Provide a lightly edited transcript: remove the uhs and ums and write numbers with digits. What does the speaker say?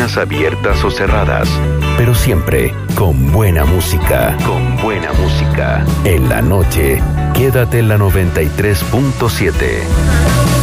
oficinas abiertas o cerradas, pero siempre con buena música. con buena música. En la noche, quédate en la 93.7.